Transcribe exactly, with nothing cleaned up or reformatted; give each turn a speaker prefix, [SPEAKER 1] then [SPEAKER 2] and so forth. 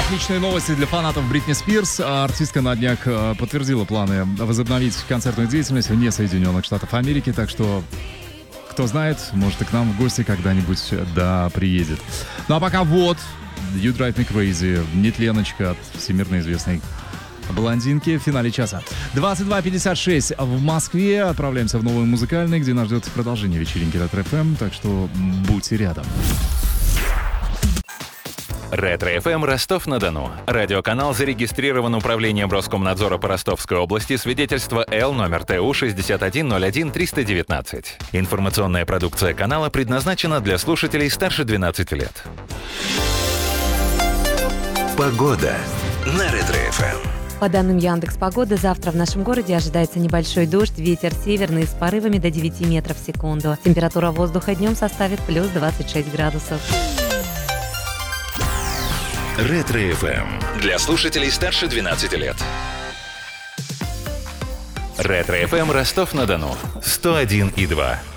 [SPEAKER 1] Отличные новости для фанатов Бритни Спирс. Артистка на днях подтвердила планы возобновить концертную деятельность вне Соединенных Штатов Америки, так что, кто знает, может и к нам в гости когда-нибудь да приедет. Ну а пока вот You Drive Me Crazy, нетленочка от всемирно известной блондинки в финале часа. двадцать два пятьдесят шесть в Москве. Отправляемся в новый музыкальный, где нас ждет продолжение вечеринки Ретро-эф эм, так что будьте рядом.
[SPEAKER 2] Ретро-эф эм Ростов-на-Дону. Радиоканал зарегистрирован Управлением Роскомнадзора по Ростовской области. Свидетельство Л номер Т У шестьдесят один ноль один триста девятнадцать. Информационная продукция канала предназначена для слушателей старше двенадцати лет. Погода на Ретро-эф эм.
[SPEAKER 3] По данным Яндекс.Погоды, завтра в нашем городе ожидается небольшой дождь, ветер северный с порывами до девяти метров в секунду. Температура воздуха днем составит плюс двадцать шесть градусов.
[SPEAKER 2] Ретро-эф эм. Для слушателей старше двенадцати лет. Ретро-эф эм Ростов-на-Дону. сто один и два.